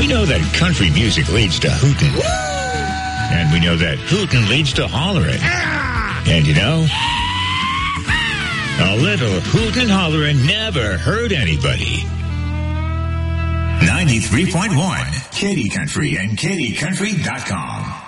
We know that country music leads to hootin'. And we know that hootin' leads to hollerin'. And you know, a little hootin' and hollerin' never hurt anybody. 93.1 Katy Country and KatyCountry.com.